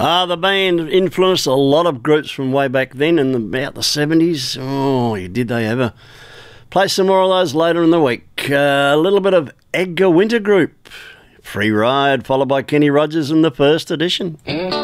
The band influenced a lot of groups from way back then in about the 70s. Oh, did they ever. Play some more of those later in the week. A little bit of Edgar Winter Group. Free Ride, followed by Kenny Rogers in the first edition.